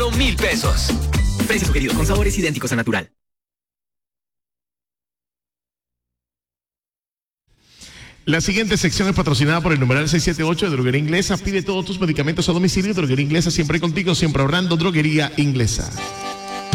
1,000 pesos. Precio sugerido con sabores idénticos a natural. La siguiente sección es patrocinada por el numeral 678 de Droguería Inglesa. Pide todos tus medicamentos a domicilio. Droguería Inglesa, siempre contigo, siempre ahorrando. Droguería Inglesa.